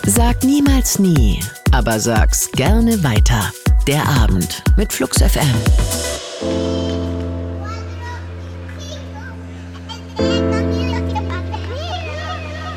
Sag niemals nie, aber sag's gerne weiter. Der Abend mit Flux FM.